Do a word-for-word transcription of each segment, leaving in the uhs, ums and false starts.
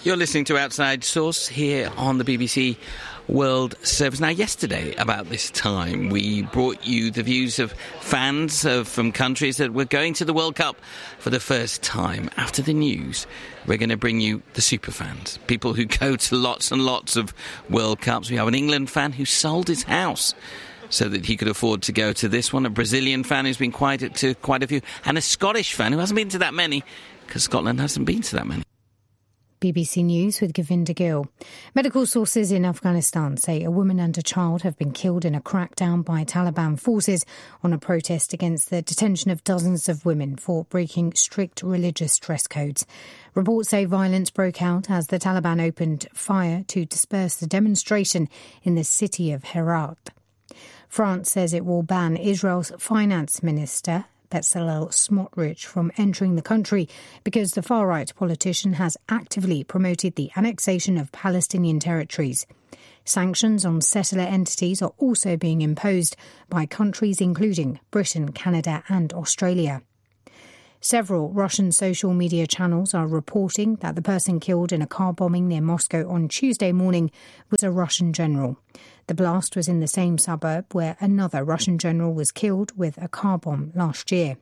You're listening to Outside Source here on the B B C World Service. Now, yesterday, about this time, we brought you the views of fans of, from countries that were going to the World Cup for the first time. After the news, we're going to bring you the super fans, people who go to lots and lots of World Cups. We have an England fan who sold his house so that he could afford to go to this one, a Brazilian fan who's been quite to quite a few, and a Scottish fan who hasn't been to that many, because Scotland hasn't been to that many. B B C News with Govinda Gill. Medical sources in Afghanistan say a woman and a child have been killed in a crackdown by Taliban forces on a protest against the detention of dozens of women for breaking strict religious dress codes. Reports say violence broke out as the Taliban opened fire to disperse the demonstration in the city of Herat. France says it will ban Israel's finance minister Bezalel Smotrich from entering the country because the far-right politician has actively promoted the annexation of Palestinian territories. Sanctions on settler entities are also being imposed by countries including Britain, Canada and Australia. Several Russian social media channels are reporting that the person killed in a car bombing near Moscow on Tuesday morning was a Russian general. The blast was in the same suburb where another Russian general was killed with a car bomb last year.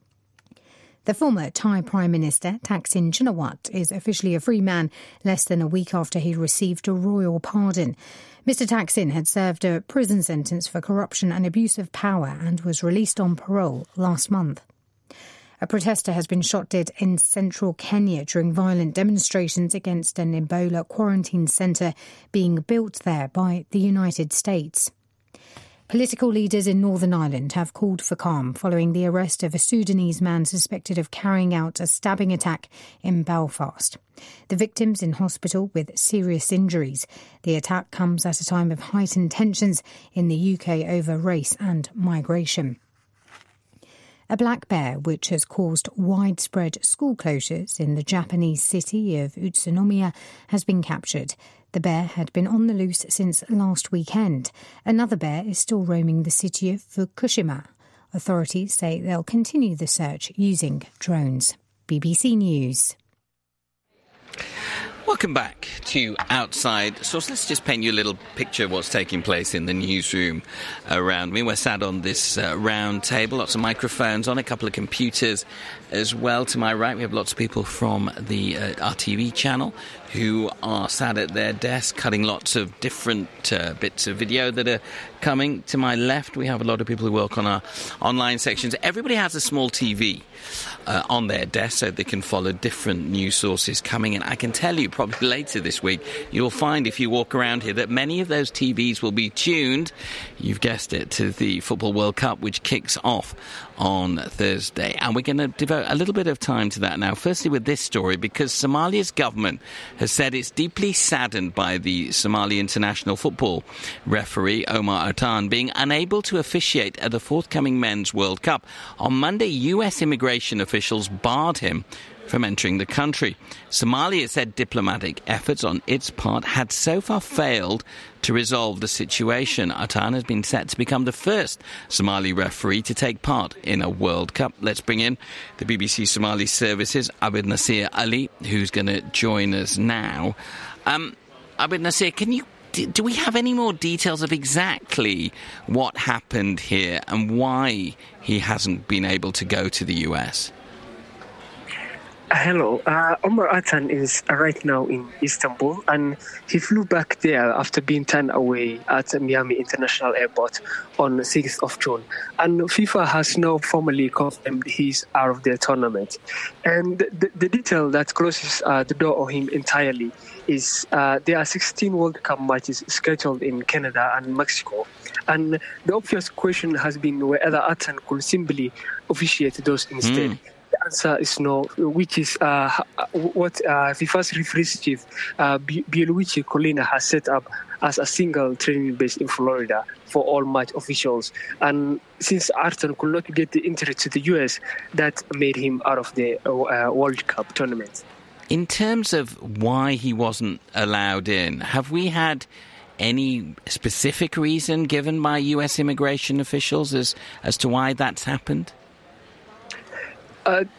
The former Thai Prime Minister, Thaksin Shinawatra, is officially a free man less than a week after he received a royal pardon. Mister Thaksin had served a prison sentence for corruption and abuse of power and was released on parole last month. A protester has been shot dead in central Kenya during violent demonstrations against an Ebola quarantine centre being built there by the United States. Political leaders in Northern Ireland have called for calm following the arrest of a Sudanese man suspected of carrying out a stabbing attack in Belfast. The victim's in hospital with serious injuries. The attack comes at a time of heightened tensions in the U K over race and migration. A black bear, which has caused widespread school closures in the Japanese city of Utsunomiya, has been captured. The bear had been on the loose since last weekend. Another bear is still roaming the city of Fukushima. Authorities say they'll continue the search using drones. B B C News. Welcome back to Outside Source. Let's just paint you a little picture of what's taking place in the newsroom around me. We're sat on this uh, round table, lots of microphones on, a couple of computers as well. To my right, we have lots of people from the uh, R T V channel who are sat at their desk cutting lots of different uh, bits of video that are coming. To my left, we have a lot of people who work on our online sections. Everybody has a small T V uh, on their desk so they can follow different news sources coming in. I can tell you probably later this week, you'll find if you walk around here that many of those T Vs will be tuned, you've guessed it, to the Football World Cup, which kicks off on Thursday. And we're going to devote a little bit of time to that now. Firstly with this story, because Somalia's government has said it's deeply saddened by the Somali international football referee Omar Atan being unable to officiate at the forthcoming Men's World Cup. On Monday, U S immigration officials barred him from entering the country. Somalia said diplomatic efforts on its part had so far failed to resolve the situation. Atan has been set to become the first Somali referee to take part in a World Cup. Let's bring in the B B C Somali Services, Abid Nasir Ali, who's going to join us now. Um, Abid Nasir, can you do we have any more details of exactly what happened here and why he hasn't been able to go to the U S? Hello, uh, Omar Atan is uh, right now in Istanbul, and he flew back there after being turned away at Miami International Airport on the sixth of June. And FIFA has now formally confirmed he's out of the tournament. And the, the detail that closes uh, the door on him entirely is uh, there are sixteen World Cup matches scheduled in Canada and Mexico. And the obvious question has been whether Atan could simply officiate those instead. Mm. The answer is no, which is uh, what uh, FIFA's referees chief, uh, Pierluigi Collina, has set up as a single training base in Florida for all match officials. And since Atan could not get the entry to the U S, that made him out of the uh, World Cup tournament. In terms of why he wasn't allowed in, have we had any specific reason given by U S immigration officials as, as to why that's happened? Uh,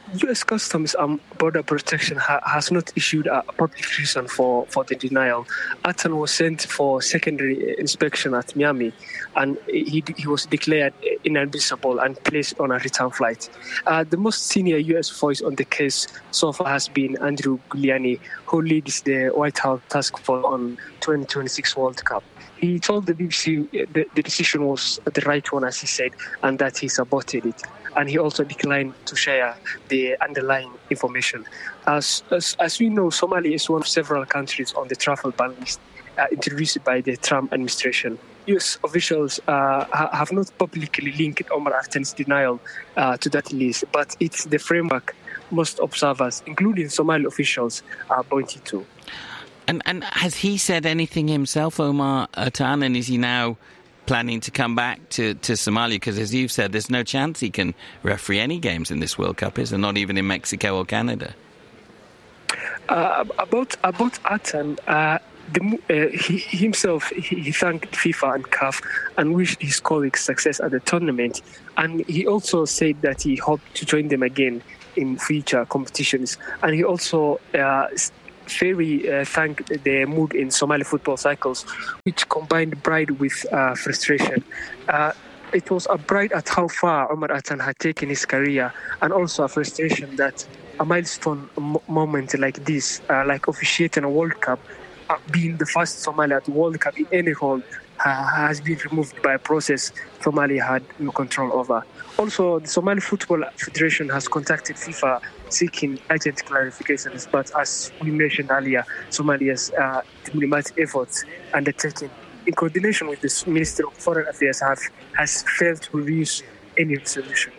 U S Customs and Border Protection ha- has not issued a public reason for, for the denial. Attan was sent for secondary inspection at Miami, and he he was declared inadmissible and placed on a return flight. Uh, the most senior U S voice on the case so far has been Andrew Giuliani, who leads the White House task force on twenty twenty-six World Cup. He told the B B C the, the decision was the right one, as he said, and that he supported it. And he also declined to share the underlying information. As, as, as we know, Somalia is one of several countries on the travel ban list uh, introduced by the Trump administration. U S officials uh, ha- have not publicly linked Omar Attan's denial uh, to that list, but it's the framework most observers, including Somali officials, are pointing to. And and has he said anything himself, Omar Attan, and is he now planning to come back to, to Somalia? Because as you've said, there's no chance he can referee any games in this World Cup, is there? Not even in Mexico or Canada. Uh, about about Attan, uh, the, uh, he himself he, he thanked FIFA and C A F and wished his colleagues success at the tournament, and he also said that he hoped to join them again in future competitions. And he also uh, very uh, thanked the mood in Somali football cycles, which combined pride with uh, frustration. Uh, it was a pride at how far Omar Attan had taken his career, and also a frustration that a milestone m- moment like this, uh, like officiating a World Cup, uh, being the first Somali at the World Cup in any role, uh, has been removed by a process Somalia had no control over. Also, the Somali Football Federation has contacted FIFA seeking urgent clarifications, but as we mentioned earlier, Somalia's uh, diplomatic efforts undertaken in coordination with the Minister of Foreign Affairs have has failed to reach any solution.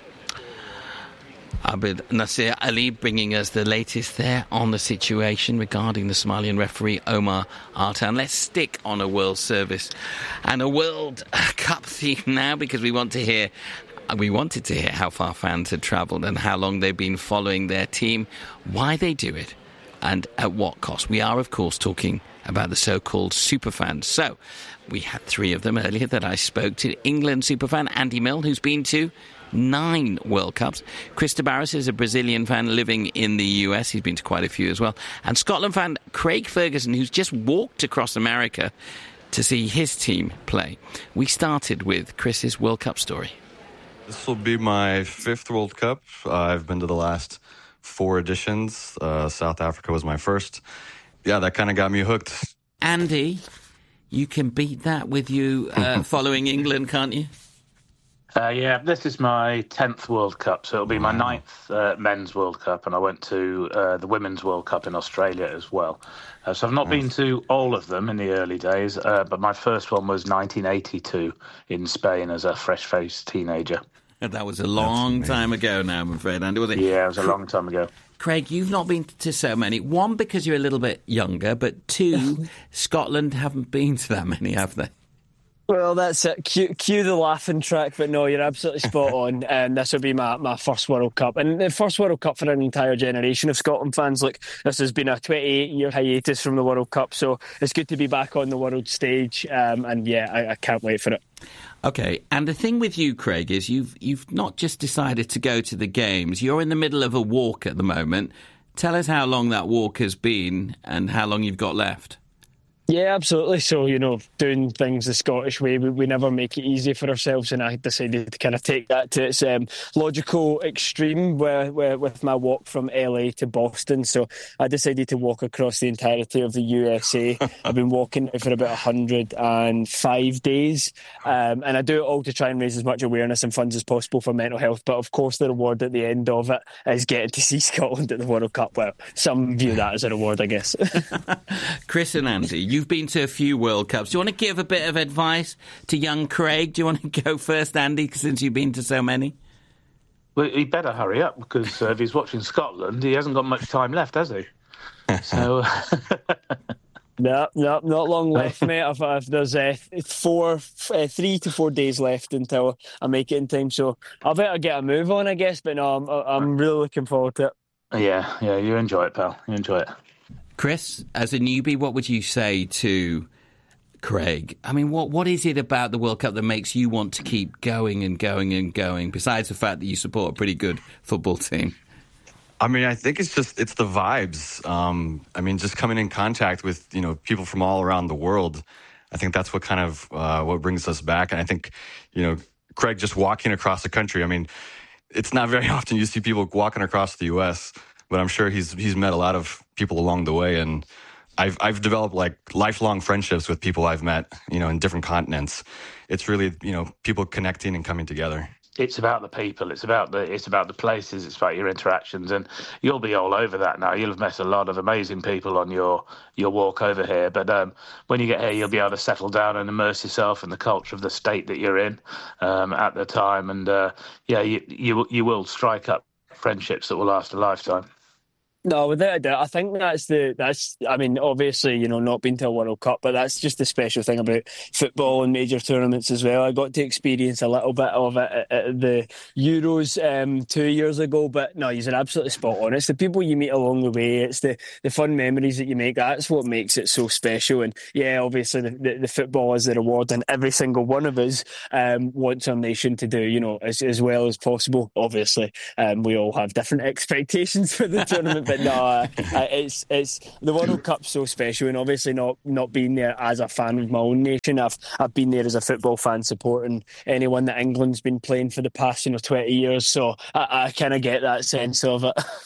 Abid Nasir Ali bringing us the latest there on the situation regarding the Somalian referee Omar Attan. Let's stick on a World Service and a World Cup theme now, because we want to hear we wanted to hear how far fans had travelled and how long they've been following their team, why they do it, and at what cost. We are, of course, talking about the so-called superfans. So we had three of them earlier that I spoke to. England superfan Andy Mill, who's been to nine World Cups. Chris Tabaris is a Brazilian fan living in the U S. He's been to quite a few as well. And Scotland fan Craig Ferguson, who's just walked across America to see his team play. We started with Chris's World Cup story. This will be my fifth World Cup. Uh, I've been to the last four editions. Uh, South Africa was my first. Yeah, that kind of got me hooked. Andy, you can beat that with you uh, following England, can't you? Uh, yeah, this is my tenth World Cup, so it'll be my Wow. ninth uh, Men's World Cup, and I went to uh, the Women's World Cup in Australia as well. Uh, so I've not Nice. been to all of them in the early days, uh, but my first one was nineteen eighty-two in Spain as a fresh-faced teenager. That was a long time ago now, I'm afraid, Andy, was it? Yeah, it was a long time ago. Craig, you've not been to so many. One, because you're a little bit younger, but two, Scotland haven't been to that many, have they? Well, that's it. Cue, cue the laughing track, but no, you're absolutely spot on. And this will be my, my first World Cup. And the first World Cup for an entire generation of Scotland fans. Look, this has been a twenty-eight year hiatus from the World Cup, so it's good to be back on the world stage. Um, and yeah, I, I can't wait for it. Okay, and the thing with you, Craig, is you've you've not just decided to go to the games. You're in the middle of a walk at the moment. Tell us how long that walk has been and how long you've got left. Yeah, absolutely. So, you know, doing things the Scottish way, we, we never make it easy for ourselves, and I decided to kind of take that to its um, logical extreme where, where, with my walk from L A to Boston. So I decided to walk across the entirety of the U S A. I've been walking for about one hundred five days, um, and I do it all to try and raise as much awareness and funds as possible for mental health. But of course, the reward at the end of it is getting to see Scotland at the World Cup. Well, some view that as a reward, I guess. Chris and Andy, you've been to a few World Cups. Do you want to give a bit of advice to young Craig? Do you want to go first, Andy, since you've been to so many? Well, he better hurry up, because uh, if he's watching Scotland, he hasn't got much time left, has he? So... No, no, not long left, mate. I've, I've, there's uh, four, uh, three to four days left until I make it in time. So I better get a move on, I guess. But no, I'm, I'm really looking forward to it. Yeah, yeah, you enjoy it, pal. You enjoy it. Chris, as a newbie, what would you say to Craig? I mean, what what is it about the World Cup that makes you want to keep going and going and going, besides the fact that you support a pretty good football team? I mean, I think it's just, it's the vibes. Um, I mean, just coming in contact with, you know, people from all around the world. I think that's what kind of, uh, what brings us back. And I think, you know, Craig, just walking across the country, I mean, it's not very often you see people walking across the U S, but I'm sure he's, he's met a lot of people along the way. And I've, I've developed like lifelong friendships with people I've met, you know, in different continents. It's really, you know, people connecting and coming together. It's about the people. It's about the it's about the places. It's about your interactions, and you'll be all over that now. You'll have met a lot of amazing people on your your walk over here. But um, when you get here, you'll be able to settle down and immerse yourself in the culture of the state that you're in um, at the time. And uh, yeah, you you you will strike up friendships that will last a lifetime. No, without a doubt. I think that's the that's. I mean, obviously, you know, not been to a World Cup, but that's just the special thing about football and major tournaments as well. I got to experience a little bit of it at, at the Euros um, two years ago. But no, you're absolutely spot on. It's the people you meet along the way. It's the, the fun memories that you make. That's what makes it so special. And yeah, obviously, the, the, the football is the reward, and every single one of us um, wants our nation to do, you know, as as well as possible. Obviously, um, we all have different expectations for the tournament. But no, uh, it's it's the World Cup's so special, and obviously not not being there as a fan of my own nation. I've I've been there as a football fan supporting anyone that England's been playing for the past, you know, twenty years. So I, I kind of get that sense of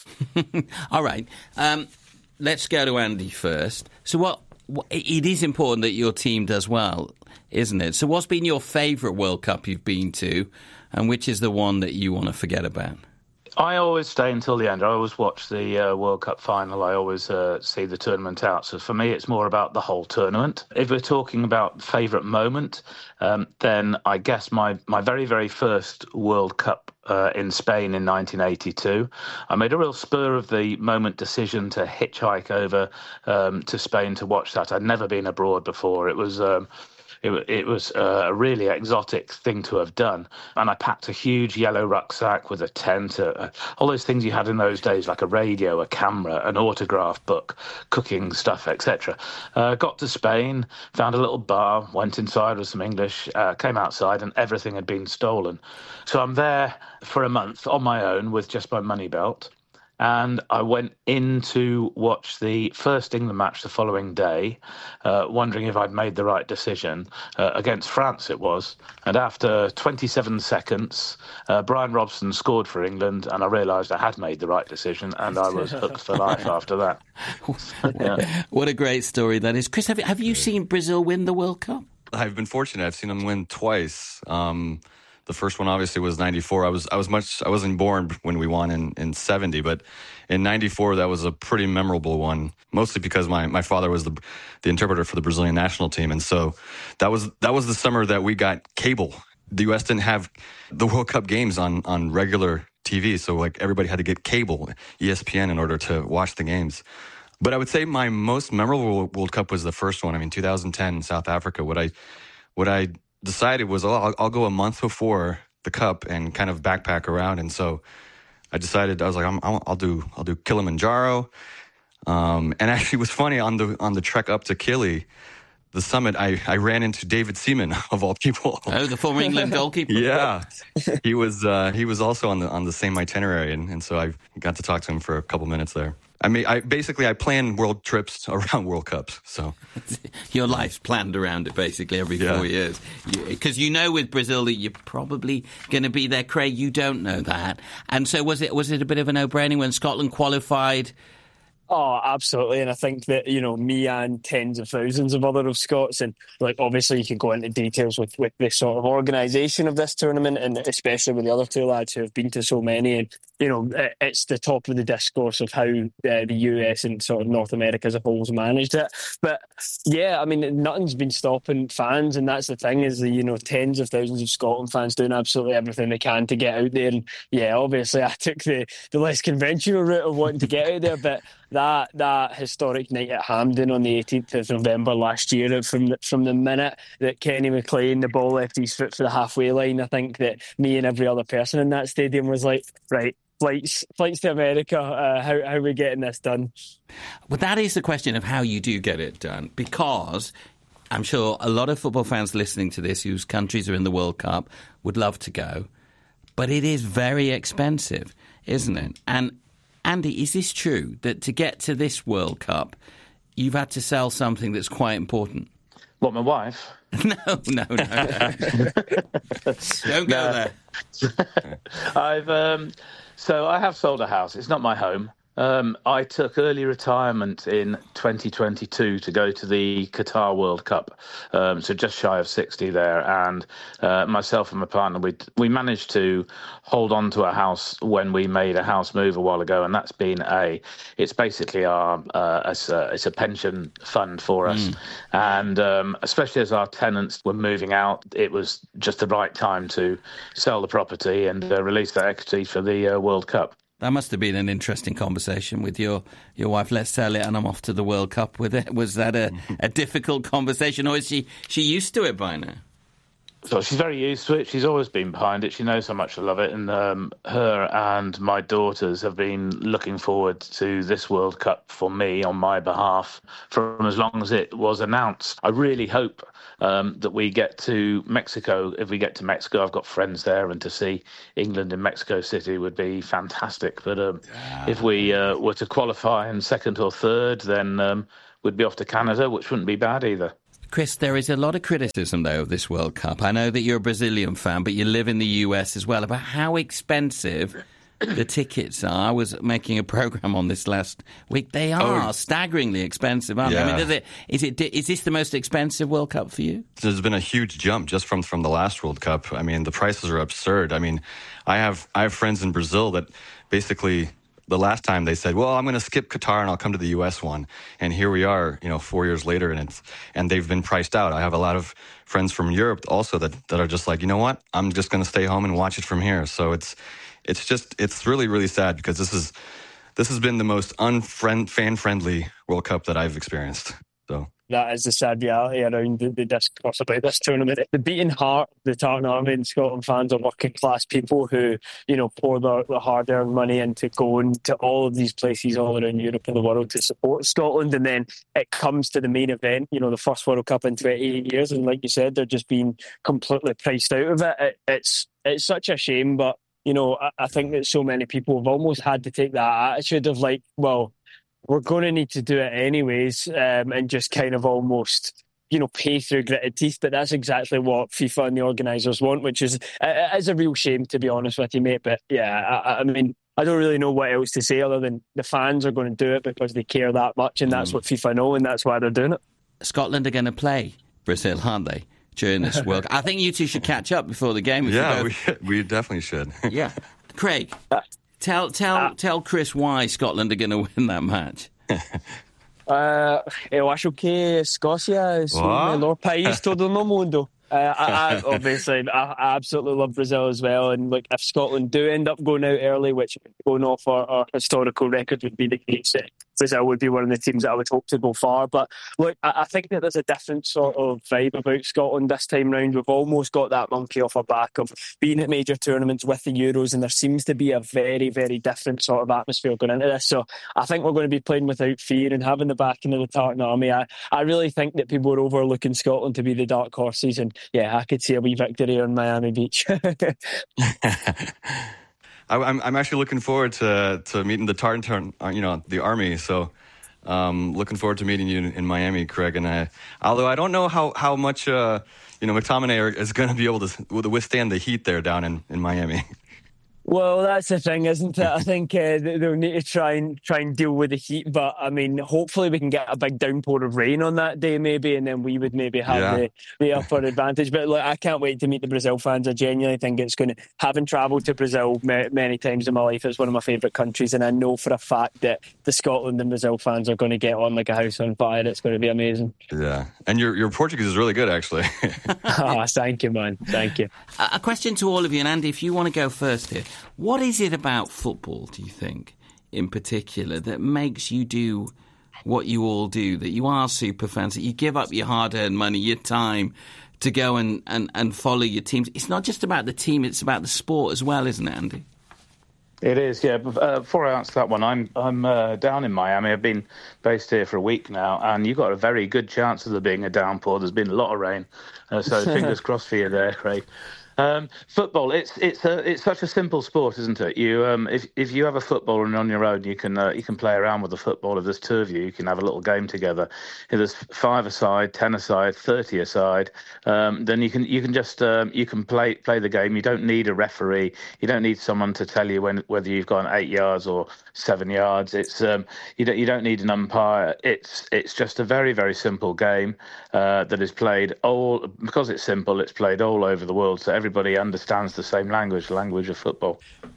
it. All right, um, let's go to Andy first. So what, what? It is important that your team does well, isn't it? So what's been your favourite World Cup you've been to, and which is the one that you want to forget about? I always stay until the end. I always watch the uh, World Cup final. I always uh, see the tournament out. So for me, it's more about the whole tournament. If we're talking about favourite moment, um, then I guess my, my very, very first World Cup uh, in Spain in nineteen eighty-two, I made a real spur of the moment decision to hitchhike over um, to Spain to watch that. I'd never been abroad before. It was... Um, It, it was a really exotic thing to have done. And I packed a huge yellow rucksack with a tent, uh, all those things you had in those days, like a radio, a camera, an autograph book, cooking stuff, et cetera. Uh, got to Spain, found a little bar, went inside with some English, uh, came outside, and everything had been stolen. So I'm there for a month on my own with just my money belt. And I went in to watch the first England match the following day, uh, wondering if I'd made the right decision. Uh, against France it was. And after twenty-seven seconds, uh, Brian Robson scored for England, and I realised I had made the right decision, and I was hooked for life after that. Yeah. What a great story that is. Chris, have you, have you seen Brazil win the World Cup? I've been fortunate. I've seen them win twice. Um The first one obviously was ninety-four. I was I was much I wasn't born when we won in, in seventy, but in ninety-four that was a pretty memorable one. Mostly because my, my father was the the interpreter for the Brazilian national team, and so that was that was the summer that we got cable. The U S didn't have the World Cup games on on regular T V, so like everybody had to get cable, E S P N, in order to watch the games. But I would say my most memorable World Cup was the first one. I mean, two thousand ten South Africa. What I what I decided was, oh, I'll, I'll go a month before the Cup and kind of backpack around. And so I decided, I was like, I'm, I'll, I'll do I'll do Kilimanjaro. Um, and actually, it was funny, on the on the trek up to Kili, the summit, I, I ran into David Seaman, of all people. Oh, the former England goalkeeper. Yeah, he was uh, he was also on the on the same itinerary, and, and so I got to talk to him for a couple minutes there. I mean, I basically I plan world trips around World Cups. So your life's planned around it basically every yeah. four years, because you, you know with Brazil that you're probably going to be there. Craig, you don't know that, and so was it was it a bit of a no-brainer when Scotland qualified? Oh, absolutely. And I think that, you know, me and tens of thousands of other of Scots, and like obviously you can go into details with, with the sort of organisation of this tournament, and especially with the other two lads who have been to so many. And, you know, it's the top of the discourse of how uh, the U S and sort of North America as a whole has managed it. But yeah, I mean, nothing's been stopping fans. And that's the thing, is the, you know, tens of thousands of Scotland fans doing absolutely everything they can to get out there. And yeah, obviously I took the, the less conventional route of wanting to get out there, but That that historic night at Hampden on the eighteenth of November last year, from the, from the minute that Kenny McLean, the ball left his foot for the halfway line, I think that me and every other person in that stadium was like, right, flights flights to America, uh, how, how are we getting this done? Well, that is the question of how you do get it done, because I'm sure a lot of football fans listening to this whose countries are in the World Cup would love to go, but it is very expensive, isn't it? And Andy, is this true that to get to this World Cup, you've had to sell something that's quite important? What, my wife? No, no, no. Don't go No. there. I've um, so I have sold a house. It's not my home. Um, I took early retirement in twenty twenty-two to go to the Qatar World Cup, um, so just shy of sixty there. And uh, myself and my partner, we we managed to hold on to a house when we made a house move a while ago, and that's been a. It's basically our uh, it's, a, it's a pension fund for us, mm. and um, especially as our tenants were moving out, it was just the right time to sell the property and uh, release that equity for the uh, World Cup. That must have been an interesting conversation with your, your wife. Let's sell it and I'm off to the World Cup with it. Was that a, a difficult conversation, or is she, she used to it by now? So she's very used to it. She's always been behind it. She knows how much I love it. And um, her and my daughters have been looking forward to this World Cup for me on my behalf from as long as it was announced. I really hope um, that we get to Mexico. If we get to Mexico, I've got friends there, and to see England in Mexico City would be fantastic. But um, yeah. if we uh, were to qualify in second or third, then um, we'd be off to Canada, which wouldn't be bad either. Chris, there is a lot of criticism, though, of this World Cup. I know that you're a Brazilian fan, but you live in the U S as well, about how expensive the tickets are. I was making a programme on this last week. They are oh. staggeringly expensive, aren't yeah. they? I mean, is, it, is, it, is this the most expensive World Cup for you? There's been a huge jump just from, from the last World Cup. I mean, the prices are absurd. I mean, I have I have friends in Brazil that basically... The last time they said, well, I'm going to skip Qatar and I'll come to the U S one. And here we are, you know, four years later, and it's and they've been priced out. I have a lot of friends from Europe also that, that are just like, you know what, I'm just going to stay home and watch it from here. So it's it's just it's really, really sad, because this is this has been the most unfriend fan friendly World Cup that I've experienced. So that is the sad reality around the, the discourse about this tournament. The beating heart of the Tartan Army and Scotland fans are working class people who, you know, pour their, their hard earned money into going to all of these places all around Europe and the world to support Scotland. And then it comes to the main event, you know, the first World Cup in twenty-eight years. And like you said, they're just being completely priced out of it. it it's, it's such a shame. But, you know, I, I think that so many people have almost had to take that attitude of like, well, we're going to need to do it anyways, um, and just kind of almost, you know, pay through gritted teeth. But that's exactly what FIFA and the organisers want, which is it is a real shame, to be honest with you, mate. But yeah, I, I mean, I don't really know what else to say other than the fans are going to do it because they care that much, and that's mm. what FIFA know, and that's why they're doing it. Scotland are going to play Brazil, aren't they, during this World Cup? I think you two should catch up before the game. Yeah, we, we definitely should. Yeah. Craig, tell tell uh, tell Chris why Scotland are going to win that match. uh, eu acho que Escócia é o melhor país todo no mundo. Uh, I, I obviously I, I absolutely love Brazil as well, and like if Scotland do end up going out early, which going off our, our historical record would be the case, Brazil would be one of the teams that I would hope to go far. But look, I, I think that there's a different sort of vibe about Scotland this time round. We've almost got that monkey off our back of being at major tournaments with the Euros, and there seems to be a very, very different sort of atmosphere going into this. So I think we're going to be playing without fear and having the backing of the Tartan Army. I, I really think that people are overlooking Scotland to be the dark horses, and yeah, I could see a wee victory on Miami Beach. I, I'm I'm actually looking forward to to meeting the Tartan, you know, the army. So, um, looking forward to meeting you in, in Miami, Craig. And I, although I don't know how how much uh, you know McTominay is going to be able to, to withstand the heat there down in, in Miami. Well, that's the thing, isn't it? I think uh, they'll need to try and try and deal with the heat, but I mean, hopefully we can get a big downpour of rain on that day, maybe, and then we would maybe have yeah. the, the upper advantage. But look, I can't wait to meet the Brazil fans. I genuinely think it's going to, having travelled to Brazil ma- many times in my life, it's one of my favourite countries, and I know for a fact that the Scotland and Brazil fans are going to get on like a house on fire. It's going to be amazing. Yeah, and your your Portuguese is really good, actually. Oh, thank you, man. Thank you. A question to all of you, and Andy, if you want to go first here. What is it about football, do you think, in particular, that makes you do what you all do, that you are super fans, that you give up your hard-earned money, your time to go and, and, and follow your teams? It's not just about the team, it's about the sport as well, isn't it, Andy? It is, yeah. Uh, before I answer that one, I'm I'm uh, down in Miami. I've been based here for a week now, and you've got a very good chance of there being a downpour. There's been a lot of rain, uh, so fingers crossed for you there, Craig. Um, football, it's it's a, it's such a simple sport, isn't it? You um, if if you have a football and on your own, you can uh, you can play around with the football. If there's two of you, you can have a little game together. If there's five aside, ten aside, thirty aside, um, then you can you can just um, you can play play the game. You don't need a referee. You don't need someone to tell you when whether you've gone eight yards or seven yards. It's um, you don't you don't need an umpire. It's it's just a very very simple game uh, that is played all because it's simple. It's played all over the world. So everybody understands the same language, the language of football.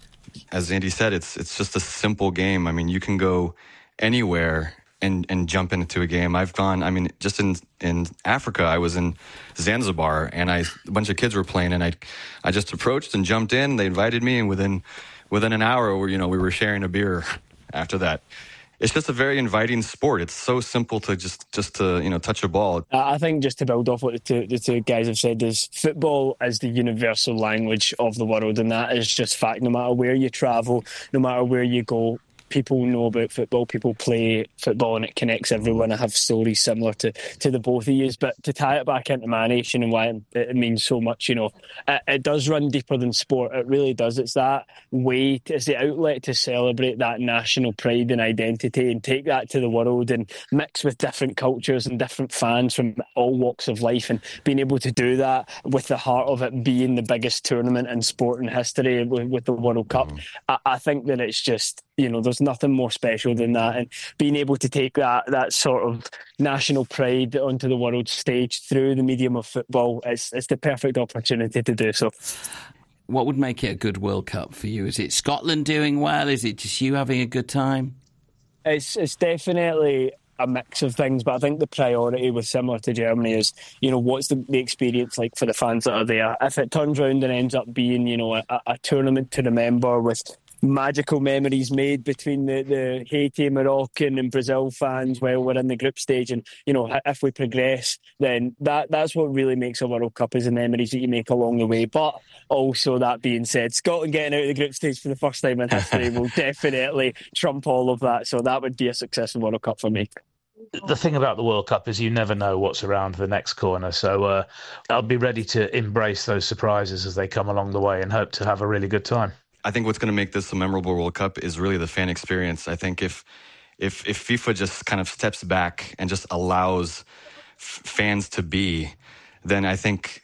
As Andy said, it's it's just a simple game. I mean, you can go anywhere and, and jump into a game. I've gone, I mean, just in in Africa, I was in Zanzibar, and I a bunch of kids were playing, and I I just approached and jumped in. They invited me, and within within an hour, we you know we were sharing a beer after that. It's just a very inviting sport. It's so simple to just, just to, you know, touch a ball. I think just to build off what the two, the two guys have said is football is the universal language of the world, and that is just fact. No matter where you travel, no matter where you go, people know about football, people play football, and it connects everyone. I have stories similar to, to the both of you, but to tie it back into my nation and why it, it means so much, you know, it, it does run deeper than sport. It really does. It's that way, to, it's the outlet to celebrate that national pride and identity and take that to the world and mix with different cultures and different fans from all walks of life, and being able to do that with the heart of it being the biggest tournament in sport in history with, with the World Cup. Mm. I, I think that it's just, you know, there's nothing more special than that, and being able to take that that sort of national pride onto the world stage through the medium of football, it's, it's the perfect opportunity to do so. What would make it a good World Cup for you? Is it Scotland doing well? Is it just you having a good time? It's it's definitely a mix of things, but I think the priority was similar to Germany is, you know, what's the, the experience like for the fans that are there? If it turns around and ends up being, you know, a, a tournament to remember with magical memories made between the, the Haiti, Moroccan and Brazil fans while we're in the group stage, and, you know, if we progress, then that that's what really makes a World Cup, is the memories that you make along the way. But also, that being said, Scotland getting out of the group stage for the first time in history will definitely trump all of that, so that would be a successful World Cup for me. The thing about the World Cup is you never know what's around the next corner, so uh, I'll be ready to embrace those surprises as they come along the way and hope to have a really good time. I think what's going to make this a memorable World Cup is really the fan experience. I think if if if FIFA just kind of steps back and just allows f- fans to be, then I think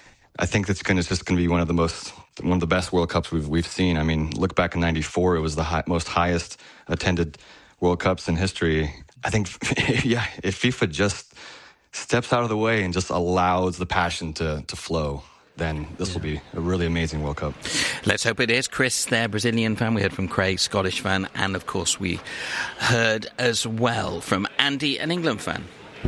I think it's going to just going to be one of the most one of the best World Cups we've we've seen. I mean, look back in ninety-four, it was the high, most highest attended World Cups in history. I think, yeah, if FIFA just steps out of the way and just allows the passion to to flow, then this will be a really amazing World Cup. Let's hope it is. Chris there, Brazilian fan. We heard from Craig, Scottish fan. And, of course, we heard as well from Andy, an England fan.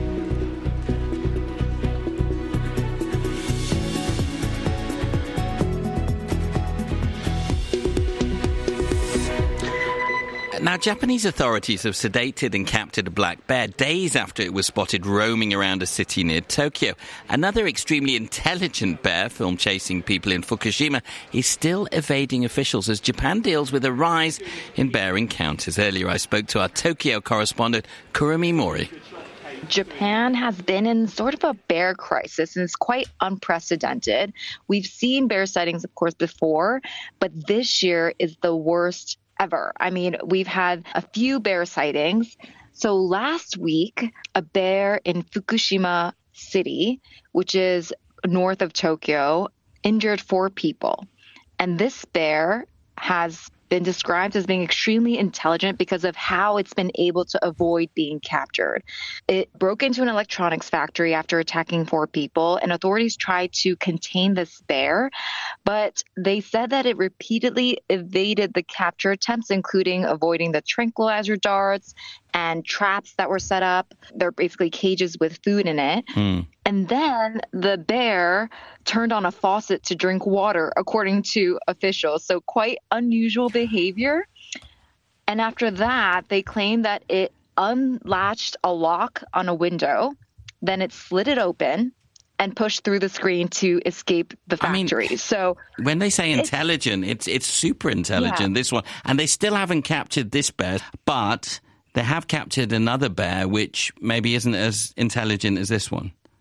Now, Japanese authorities have sedated and captured a black bear days after it was spotted roaming around a city near Tokyo. Another extremely intelligent bear, filmed chasing people in Fukushima, is still evading officials as Japan deals with a rise in bear encounters. Earlier, I spoke to our Tokyo correspondent, Kurumi Mori. Japan has been in sort of a bear crisis, and it's quite unprecedented. We've seen bear sightings, of course, before, but this year is the worst ever. I mean, we've had a few bear sightings. So last week, a bear in Fukushima City, which is north of Tokyo, injured four people. And this bear has been described as being extremely intelligent because of how it's been able to avoid being captured. It broke into an electronics factory after attacking four people, and authorities tried to contain this bear, but they said that it repeatedly evaded the capture attempts, including avoiding the tranquilizer darts and traps that were set up. They're basically cages with food in it. Mm. And then the bear turned on a faucet to drink water, according to officials. So quite unusual behavior. And after that, they claimed that it unlatched a lock on a window, then it slid it open and pushed through the screen to escape the factory. I mean, so when they say intelligent, it's it's, it's super intelligent, yeah. This one. And they still haven't captured this bear, but they have captured another bear, which maybe isn't as intelligent as this one.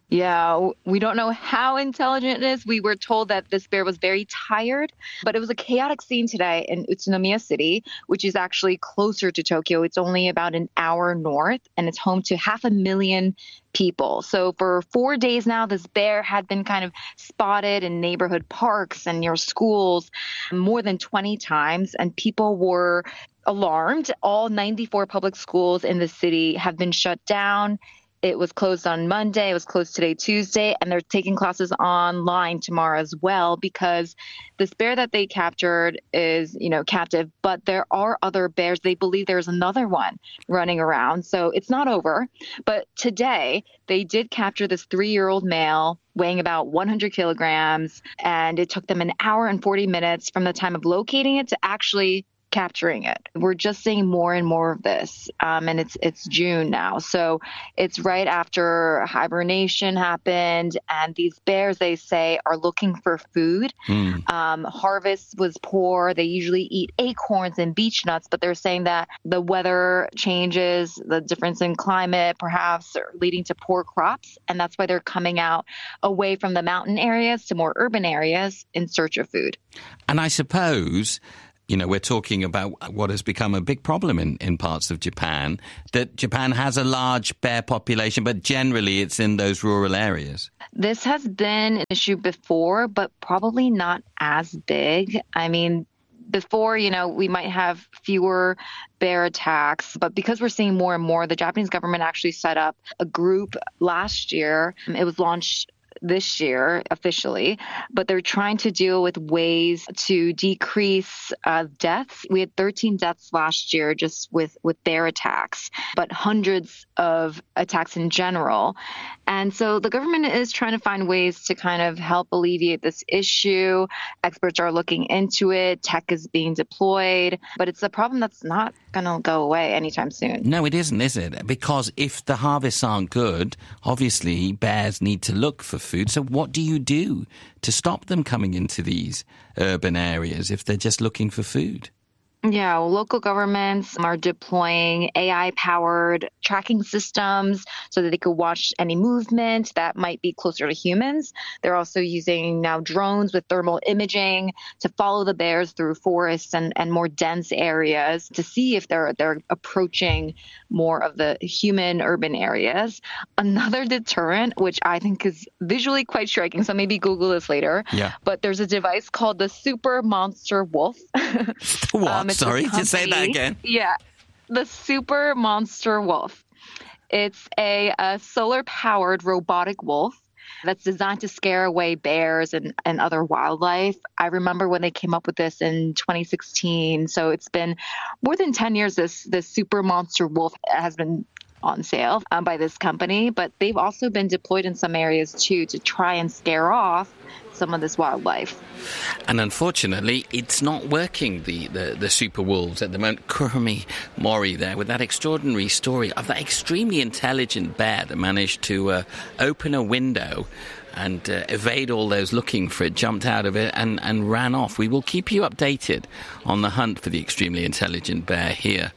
Yeah, we don't know how intelligent it is. We were told that this bear was very tired, but it was a chaotic scene today in Utsunomiya City, which is actually closer to Tokyo. It's only about an hour north, and it's home to half a million people. So for four days now, this bear had been kind of spotted in neighborhood parks and near schools more than twenty times, and people were alarmed. All ninety-four public schools in the city have been shut down. It was closed on Monday. It was closed today, Tuesday, and they're taking classes online tomorrow as well because this bear that they captured is, you know, captive, but there are other bears. They believe there's another one running around. So it's not over. But today they did capture this three-year-old male weighing about one hundred kilograms, and it took them an hour and forty minutes from the time of locating it to actually capturing it. We're just seeing more and more of this, um, and it's it's June now, so it's right after hibernation happened, and these bears, they say, are looking for food. Mm. Um, harvest was poor. They usually eat acorns and beech nuts, but they're saying that the weather changes, the difference in climate, perhaps, are leading to poor crops, and that's why they're coming out away from the mountain areas to more urban areas in search of food. And I suppose, you know, we're talking about what has become a big problem in, in parts of Japan, that Japan has a large bear population, but generally it's in those rural areas. This has been an issue before, but probably not as big. I mean, before, you know, we might have fewer bear attacks, but because we're seeing more and more, the Japanese government actually set up a group last year. It was launched this year officially, but they're trying to deal with ways to decrease uh, deaths. We had thirteen deaths last year just with, with bear attacks, but hundreds of attacks in general. And so the government is trying to find ways to kind of help alleviate this issue. Experts are looking into it. Tech is being deployed, but it's a problem that's not going to go away anytime soon. No, it isn't, is it? Because if the harvests aren't good, obviously bears need to look for food. So what do you do to stop them coming into these urban areas if they're just looking for food? Yeah, well, local governments are deploying A I-powered tracking systems so that they could watch any movement that might be closer to humans. They're also using now drones with thermal imaging to follow the bears through forests and, and more dense areas to see if they're they're approaching more of the human urban areas. Another deterrent, which I think is visually quite striking, so maybe Google this later, yeah. but there's a device called the Super Monster Wolf. What? um, Sorry, just say that again. Yeah, the Super Monster Wolf. It's a, a solar-powered robotic wolf that's designed to scare away bears and, and other wildlife. I remember when they came up with this in twenty sixteen. So it's been more than ten years this, this Super Monster Wolf has been on sale um, by this company. But they've also been deployed in some areas, too, to try and scare off some of this wildlife. And unfortunately, it's not working, the, the, the super wolves at the moment. Kurumi Mori there with that extraordinary story of that extremely intelligent bear that managed to uh, open a window and uh, evade all those looking for it, jumped out of it and, and ran off. We will keep you updated on the hunt for the extremely intelligent bear here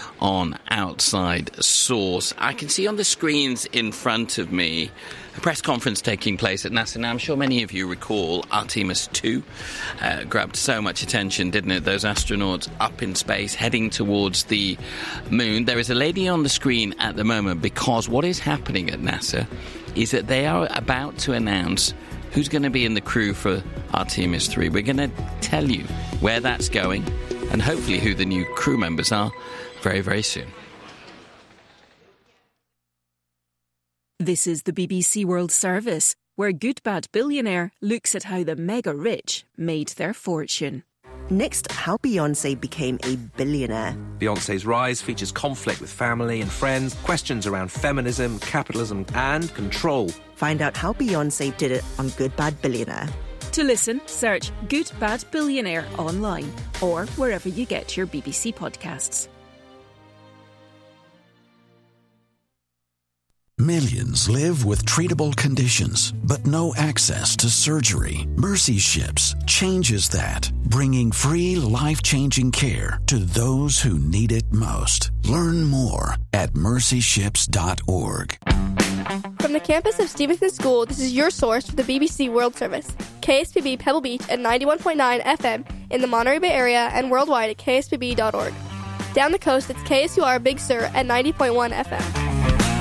on Outside Source. I can see on the screens in front of me a press conference taking place at NASA. Now, I'm sure many of you recall Artemis two uh, grabbed so much attention, didn't it? Those astronauts up in space heading towards the moon. There is a lady on the screen at the moment because what is happening at NASA is that they are about to announce who's going to be in the crew for Artemis three. We're going to tell you where that's going and hopefully who the new crew members are very, very soon. This is the B B C World Service, where Good Bad Billionaire looks at how the mega rich made their fortune. Next, how Beyoncé became a billionaire. Beyoncé's rise features conflict with family and friends, questions around feminism, capitalism, and control. Find out how Beyoncé did it on Good Bad Billionaire. To listen, search Good Bad Billionaire online or wherever you get your B B C podcasts. Millions live with treatable conditions, but no access to surgery. Mercy Ships changes that, bringing free, life-changing care to those who need it most. Learn more at mercy ships dot org. From From the campus of Stevenson School, this is your source for the B B C World Service. K S P B Pebble Beach at ninety-one point nine F M in the Monterey Bay area and worldwide at k s p b dot org. Down the coast, it's K S U R Big Sur at ninety point one F M.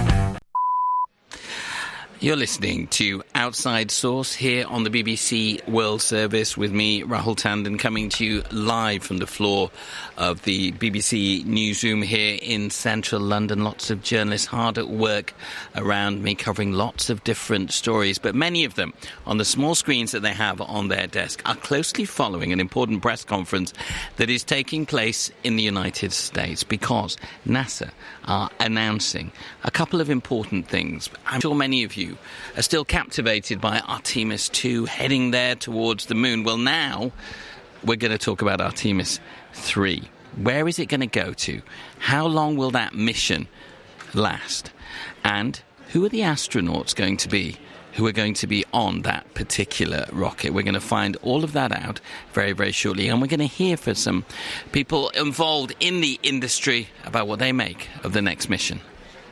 You're listening to Outside Source here on the B B C World Service with me, Rahul Tandon, coming to you live from the floor of the B B C newsroom here in central London. Lots of journalists hard at work around me covering lots of different stories, but many of them on the small screens that they have on their desk are closely following an important press conference that is taking place in the United States because NASA are announcing a couple of important things. I'm sure many of you are still captivated by Artemis two heading there towards the moon. Well, now we're going to talk about Artemis three. Where is it going to go to? How long will that mission last? And who are the astronauts going to be who are going to be on that particular rocket? We're going to find all of that out very, very shortly. And we're going to hear from some people involved in the industry about what they make of the next mission.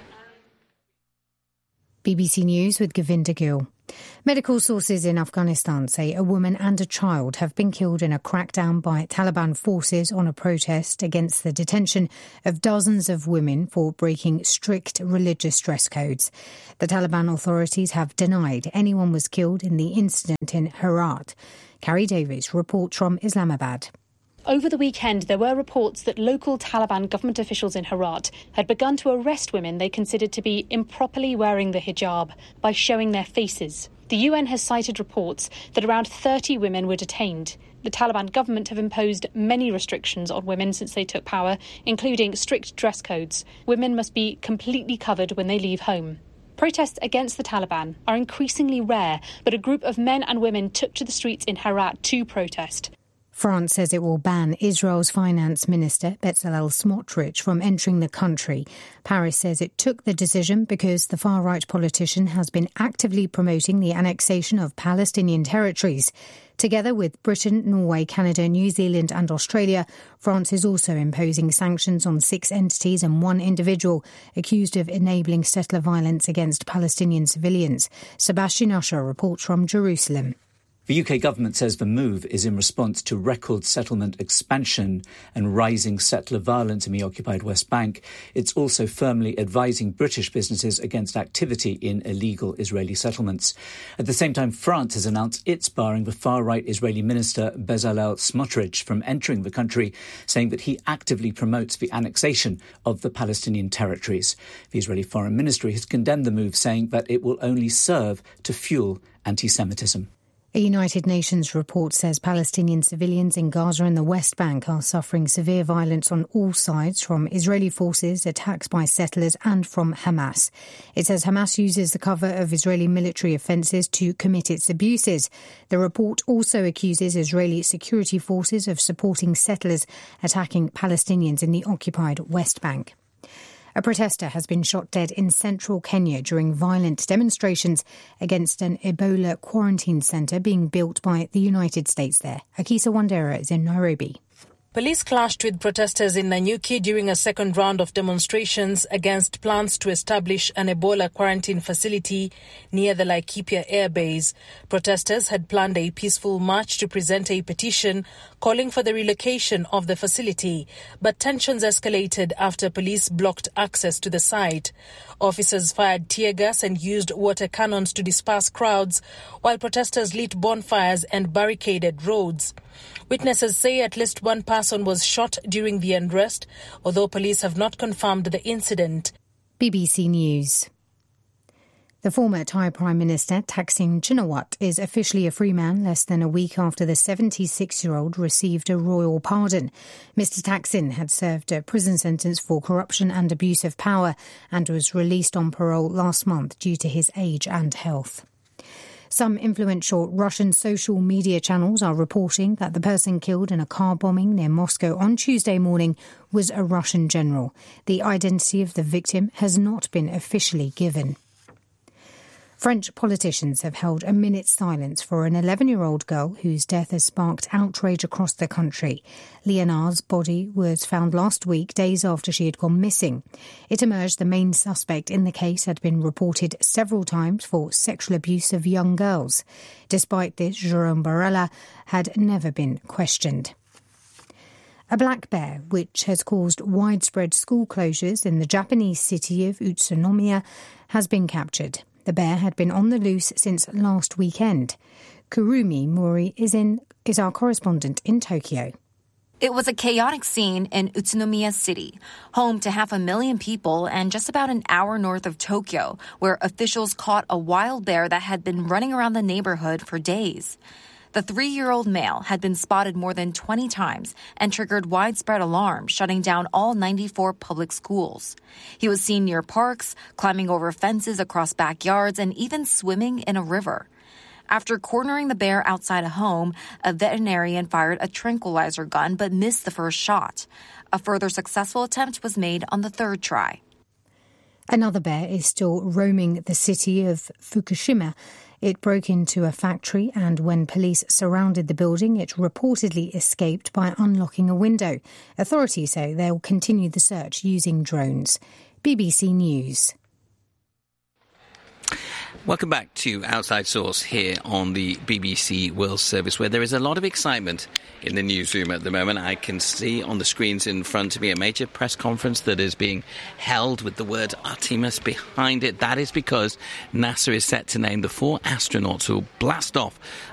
B B C News with Govinda Gill. Medical sources in Afghanistan say a woman and a child have been killed in a crackdown by Taliban forces on a protest against the detention of dozens of women for breaking strict religious dress codes. The Taliban authorities have denied anyone was killed in the incident in Herat. Carrie Davies reports from Islamabad. Over the weekend, there were reports that local Taliban government officials in Herat had begun to arrest women they considered to be improperly wearing the hijab by showing their faces. The U N has cited reports that around thirty women were detained. The Taliban government have imposed many restrictions on women since they took power, including strict dress codes. Women must be completely covered when they leave home. Protests against the Taliban are increasingly rare, but a group of men and women took to the streets in Herat to protest. France says it will ban Israel's finance minister, Bezalel Smotrich, from entering the country. Paris says it took the decision because the far-right politician has been actively promoting the annexation of Palestinian territories. Together with Britain, Norway, Canada, New Zealand and Australia, France is also imposing sanctions on six entities and one individual accused of enabling settler violence against Palestinian civilians. Sebastian Usher reports from Jerusalem. The U K government says the move is in response to record settlement expansion and rising settler violence in the occupied West Bank. It's also firmly advising British businesses against activity in illegal Israeli settlements. At the same time, France has announced it's barring the far-right Israeli minister Bezalel Smotrich from entering the country, saying that he actively promotes the annexation of the Palestinian territories. The Israeli Foreign Ministry has condemned the move, saying that it will only serve to fuel anti-Semitism. A United Nations report says Palestinian civilians in Gaza and the West Bank are suffering severe violence on all sides from Israeli forces, attacks by settlers and from Hamas. It says Hamas uses the cover of Israeli military offences to commit its abuses. The report also accuses Israeli security forces of supporting settlers attacking Palestinians in the occupied West Bank. A protester has been shot dead in central Kenya during violent demonstrations against an Ebola quarantine centre being built by the United States there. Akisa Wandera is in Nairobi. Police clashed with protesters in Nanyuki during a second round of demonstrations against plans to establish an Ebola quarantine facility near the Laikipia Air Base. Protesters had planned a peaceful march to present a petition calling for the relocation of the facility, but tensions escalated after police blocked access to the site. Officers fired tear gas and used water cannons to disperse crowds, while protesters lit bonfires and barricaded roads. Witnesses say at least one person was shot during the unrest, although police have not confirmed the incident. B B C News. The former Thai Prime Minister Thaksin Shinawatra is officially a free man less than a week after the seventy-six-year-old received a royal pardon. Mister Thaksin had served a prison sentence for corruption and abuse of power and was released on parole last month due to his age and health. Some influential Russian social media channels are reporting that the person killed in a car bombing near Moscow on Tuesday morning was a Russian general. The identity of the victim has not been officially given. French politicians have held a minute's silence for an eleven-year-old girl whose death has sparked outrage across the country. Léonard's body was found last week, days after she had gone missing. It emerged the main suspect in the case had been reported several times for sexual abuse of young girls. Despite this, Jérôme Barella had never been questioned. A black bear, which has caused widespread school closures in the Japanese city of Utsunomiya, has been captured. The bear had been on the loose since last weekend. Kurumi Mori is in is our correspondent in Tokyo. It was a chaotic scene in Utsunomiya City, home to half a million people and just about an hour north of Tokyo, where officials caught a wild bear that had been running around the neighborhood for days. The three-year-old male had been spotted more than twenty times and triggered widespread alarm, shutting down all ninety-four public schools. He was seen near parks, climbing over fences across backyards, and even swimming in a river. After cornering the bear outside a home, a veterinarian fired a tranquilizer gun but missed the first shot. A further successful attempt was made on the third try. Another bear is still roaming the city of Fukushima. It broke into a factory, and when police surrounded the building, it reportedly escaped by unlocking a window. Authorities say they'll continue the search using drones. B B C News. Welcome back to Outside Source here on the B B C World Service, where there is a lot of excitement in the newsroom at the moment. I can see on the screens in front of me a major press conference that is being held with the word Artemis behind it. That is because NASA is set to name the four astronauts who will blast off